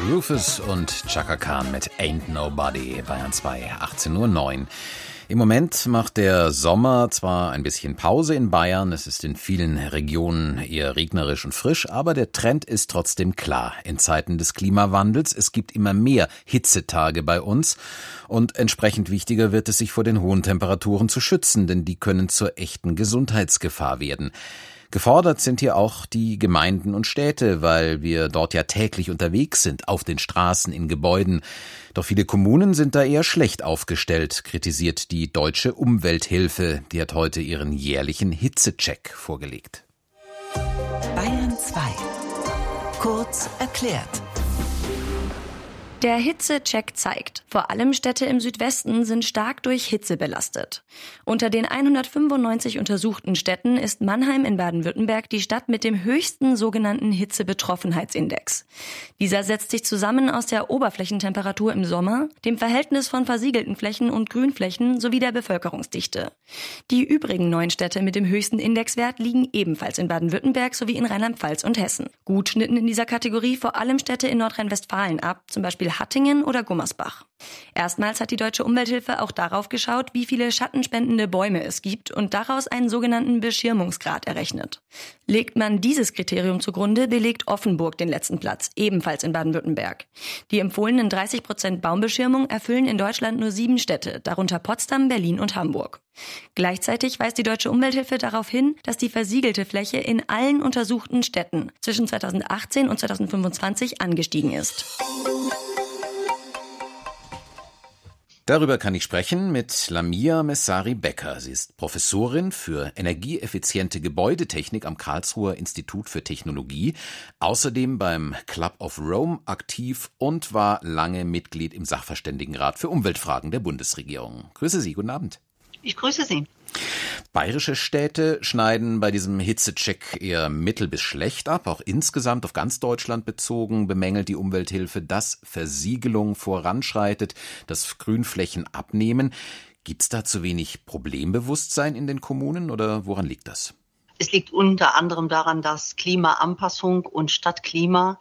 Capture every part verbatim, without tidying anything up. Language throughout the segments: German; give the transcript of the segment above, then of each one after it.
Rufus und Chaka Khan mit Ain't Nobody, Bayern zwei, achtzehn Uhr neun. Im Moment macht der Sommer zwar ein bisschen Pause in Bayern, es ist in vielen Regionen eher regnerisch und frisch, aber der Trend ist trotzdem klar. In Zeiten des Klimawandels, es gibt immer mehr Hitzetage bei uns und entsprechend wichtiger wird es, sich vor den hohen Temperaturen zu schützen, denn die können zur echten Gesundheitsgefahr werden. Gefordert sind hier auch die Gemeinden und Städte, weil wir dort ja täglich unterwegs sind, auf den Straßen, in Gebäuden. Doch viele Kommunen sind da eher schlecht aufgestellt, kritisiert die Deutsche Umwelthilfe. Die hat heute ihren jährlichen Hitzecheck vorgelegt. Bayern zwei. Kurz erklärt. Der Hitzecheck zeigt, vor allem Städte im Südwesten sind stark durch Hitze belastet. Unter den hundertfünfundneunzig untersuchten Städten ist Mannheim in Baden-Württemberg die Stadt mit dem höchsten sogenannten Hitzebetroffenheitsindex. Dieser setzt sich zusammen aus der Oberflächentemperatur im Sommer, dem Verhältnis von versiegelten Flächen und Grünflächen sowie der Bevölkerungsdichte. Die übrigen neun Städte mit dem höchsten Indexwert liegen ebenfalls in Baden-Württemberg sowie in Rheinland-Pfalz und Hessen. Gut schnitten in dieser Kategorie vor allem Städte in Nordrhein-Westfalen ab, zum Beispiel Hattingen oder Gummersbach. Erstmals hat die Deutsche Umwelthilfe auch darauf geschaut, wie viele schattenspendende Bäume es gibt und daraus einen sogenannten Beschirmungsgrad errechnet. Legt man dieses Kriterium zugrunde, belegt Offenburg den letzten Platz, ebenfalls in Baden-Württemberg. Die empfohlenen dreißig Prozent Baumbeschirmung erfüllen in Deutschland nur sieben Städte, darunter Potsdam, Berlin und Hamburg. Gleichzeitig weist die Deutsche Umwelthilfe darauf hin, dass die versiegelte Fläche in allen untersuchten Städten zwischen zweitausendachtzehn und zweitausendfünfundzwanzig angestiegen ist. Darüber kann ich sprechen mit Lamia Messari-Becker. Sie ist Professorin für energieeffiziente Gebäudetechnik am Karlsruher Institut für Technologie, außerdem beim Club of Rome aktiv und war lange Mitglied im Sachverständigenrat für Umweltfragen der Bundesregierung. Grüße Sie, guten Abend. Ich grüße Sie. Bayerische Städte schneiden bei diesem Hitzecheck eher mittel bis schlecht ab. Auch insgesamt auf ganz Deutschland bezogen bemängelt die Umwelthilfe, dass Versiegelung voranschreitet, dass Grünflächen abnehmen. Gibt es da zu wenig Problembewusstsein in den Kommunen oder woran liegt das? Es liegt unter anderem daran, dass Klimaanpassung und Stadtklima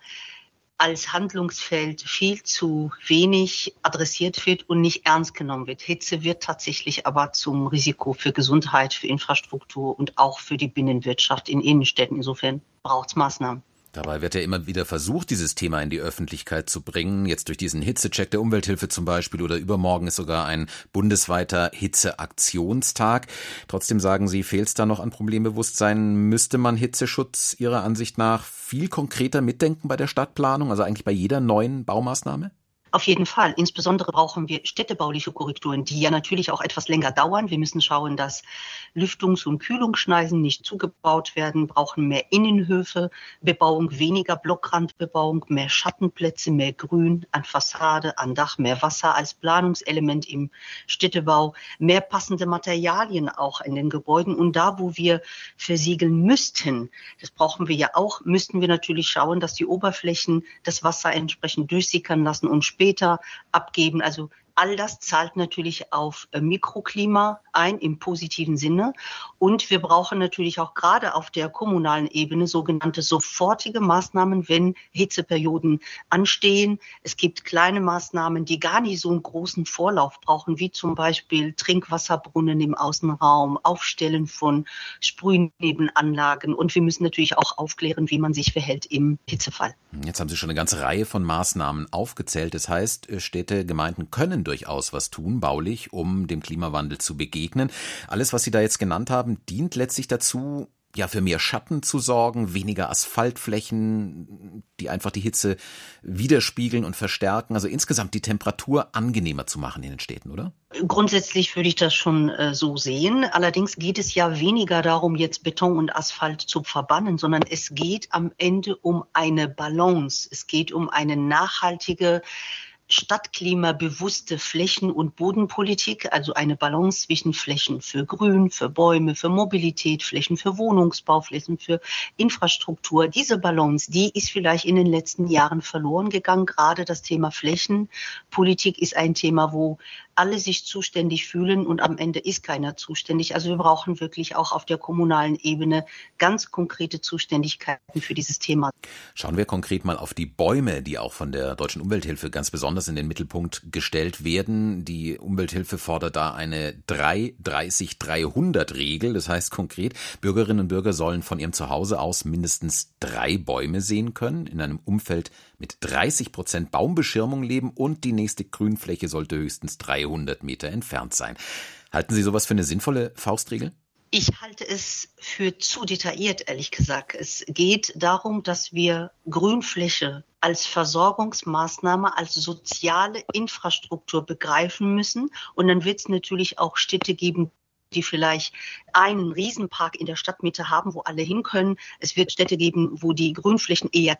als Handlungsfeld viel zu wenig adressiert wird und nicht ernst genommen wird. Hitze wird tatsächlich aber zum Risiko für Gesundheit, für Infrastruktur und auch für die Binnenwirtschaft in Innenstädten. Insofern braucht es Maßnahmen. Dabei wird ja immer wieder versucht, dieses Thema in die Öffentlichkeit zu bringen. Jetzt durch diesen Hitzecheck der Umwelthilfe zum Beispiel oder übermorgen ist sogar ein bundesweiter Hitzeaktionstag. Trotzdem sagen Sie, fehlt es da noch an Problembewusstsein? Müsste man Hitzeschutz Ihrer Ansicht nach viel konkreter mitdenken bei der Stadtplanung, also eigentlich bei jeder neuen Baumaßnahme? Auf jeden Fall. Insbesondere brauchen wir städtebauliche Korrekturen, die ja natürlich auch etwas länger dauern. Wir müssen schauen, dass Lüftungs- und Kühlungsschneisen nicht zugebaut werden, brauchen mehr Innenhöfe, Bebauung, weniger Blockrandbebauung, mehr Schattenplätze, mehr Grün an Fassade, an Dach, mehr Wasser als Planungselement im Städtebau, mehr passende Materialien auch in den Gebäuden. Und da, wo wir versiegeln müssten, das brauchen wir ja auch, müssten wir natürlich schauen, dass die Oberflächen das Wasser entsprechend durchsickern lassen und später abgeben. Also all das zahlt natürlich auf Mikroklima ein im positiven Sinne. Und wir brauchen natürlich auch gerade auf der kommunalen Ebene sogenannte sofortige Maßnahmen, wenn Hitzeperioden anstehen. Es gibt kleine Maßnahmen, die gar nicht so einen großen Vorlauf brauchen, wie zum Beispiel Trinkwasserbrunnen im Außenraum, Aufstellen von Sprühnebenanlagen. Und wir müssen natürlich auch aufklären, wie man sich verhält im Hitzefall. Jetzt haben Sie schon eine ganze Reihe von Maßnahmen aufgezählt. Das heißt, Städte, Gemeinden können durchaus was tun, baulich, um dem Klimawandel zu begegnen. Alles, was Sie da jetzt genannt haben, dient letztlich dazu, ja, für mehr Schatten zu sorgen, weniger Asphaltflächen, die einfach die Hitze widerspiegeln und verstärken. Also insgesamt die Temperatur angenehmer zu machen in den Städten, oder? Grundsätzlich würde ich das schon äh, so sehen. Allerdings geht es ja weniger darum, jetzt Beton und Asphalt zu verbannen, sondern es geht am Ende um eine Balance. Es geht um eine nachhaltige stadtklimabewusste Flächen- und Bodenpolitik, also eine Balance zwischen Flächen für Grün, für Bäume, für Mobilität, Flächen für Wohnungsbau, Flächen für Infrastruktur. Diese Balance, die ist vielleicht in den letzten Jahren verloren gegangen. Gerade das Thema Flächenpolitik ist ein Thema, wo alle sich zuständig fühlen und am Ende ist keiner zuständig. Also wir brauchen wirklich auch auf der kommunalen Ebene ganz konkrete Zuständigkeiten für dieses Thema. Schauen wir konkret mal auf die Bäume, die auch von der Deutschen Umwelthilfe ganz besonders in den Mittelpunkt gestellt werden. Die Umwelthilfe fordert da eine drei dreißig dreihundert Regel. Das heißt konkret, Bürgerinnen und Bürger sollen von ihrem Zuhause aus mindestens drei Bäume sehen können, in einem Umfeld mit dreißig Prozent Baumbeschirmung leben und die nächste Grünfläche sollte höchstens dreihundert Meter entfernt sein. Halten Sie sowas für eine sinnvolle Faustregel? Ich halte es für zu detailliert, ehrlich gesagt. Es geht darum, dass wir Grünfläche als Versorgungsmaßnahme, als soziale Infrastruktur begreifen müssen. Und dann wird es natürlich auch Städte geben, die vielleicht einen Riesenpark in der Stadtmitte haben, wo alle hin können. Es wird Städte geben, wo die Grünflächen eher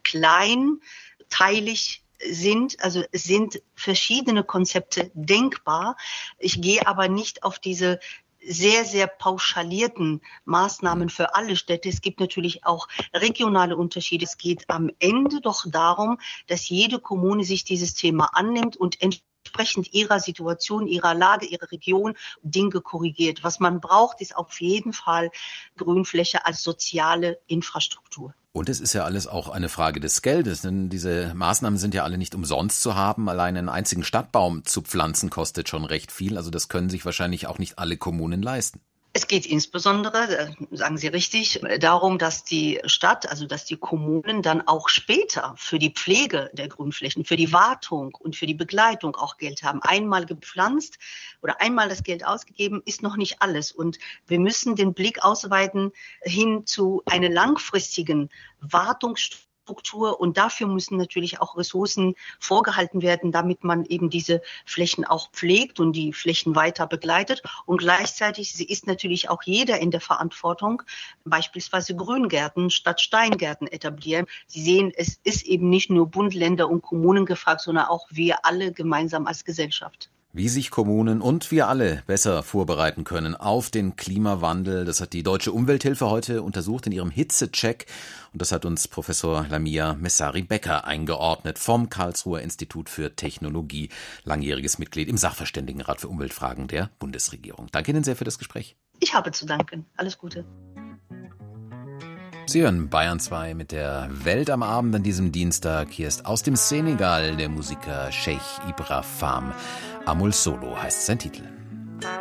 kleinteilig sind. Also es sind verschiedene Konzepte denkbar. Ich gehe aber nicht auf diese sehr, sehr pauschalierten Maßnahmen für alle Städte. Es gibt natürlich auch regionale Unterschiede. Es geht am Ende doch darum, dass jede Kommune sich dieses Thema annimmt und entsprechend ihrer Situation, ihrer Lage, ihrer Region Dinge korrigiert. Was man braucht, ist auf jeden Fall Grünfläche als soziale Infrastruktur. Und es ist ja alles auch eine Frage des Geldes, denn diese Maßnahmen sind ja alle nicht umsonst zu haben. Allein einen einzigen Stadtbaum zu pflanzen kostet schon recht viel. Also das können sich wahrscheinlich auch nicht alle Kommunen leisten. Es geht insbesondere, sagen Sie richtig, darum, dass die Stadt, also dass die Kommunen dann auch später für die Pflege der Grünflächen, für die Wartung und für die Begleitung auch Geld haben. Einmal gepflanzt oder einmal das Geld ausgegeben, ist noch nicht alles. Und wir müssen den Blick ausweiten hin zu einer langfristigen Wartungsstruktur. Struktur und dafür müssen natürlich auch Ressourcen vorgehalten werden, damit man eben diese Flächen auch pflegt und die Flächen weiter begleitet. Und gleichzeitig ist natürlich auch jeder in der Verantwortung, beispielsweise Grüngärten statt Steingärten etablieren. Sie sehen, es ist eben nicht nur Bund, Länder und Kommunen gefragt, sondern auch wir alle gemeinsam als Gesellschaft. Wie sich Kommunen und wir alle besser vorbereiten können auf den Klimawandel, das hat die Deutsche Umwelthilfe heute untersucht in ihrem Hitzecheck. Und das hat uns Professor Lamia Messari-Becker eingeordnet vom Karlsruher Institut für Technologie, langjähriges Mitglied im Sachverständigenrat für Umweltfragen der Bundesregierung. Danke Ihnen sehr für das Gespräch. Ich habe zu danken. Alles Gute. Sie hören Bayern zwei mit der Welt am Abend an diesem Dienstag. Hier ist aus dem Senegal der Musiker Cheikh Ibra Fam. Amul Solo heißt sein Titel.